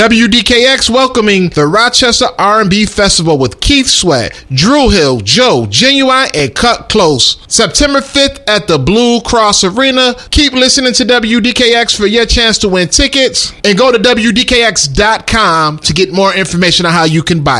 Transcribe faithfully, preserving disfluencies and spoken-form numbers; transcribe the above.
W D K X welcoming the Rochester R and B Festival with Keith Sweat, Drew Hill, Joe, Genuine, and Cut Close. September fifth at the Blue Cross Arena. Keep listening to W D K X for your chance to win tickets. And go to W D K X dot com to get more information on how you can buy